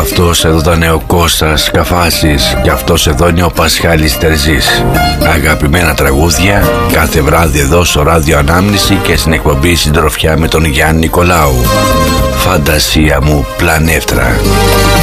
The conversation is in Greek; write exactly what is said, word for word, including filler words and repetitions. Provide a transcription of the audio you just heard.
Αυτός εδώ ήταν ο Κώστας Καφάσης και αυτός εδώ είναι ο Πασχάλης Τερζής. Αγαπημένα τραγούδια κάθε βράδυ εδώ στο Ράδιο Ανάμνηση και στην εκπομπή Συντροφιά με τον Γιάννη Νικολάου. Φαντασία μου πλανεύτρα.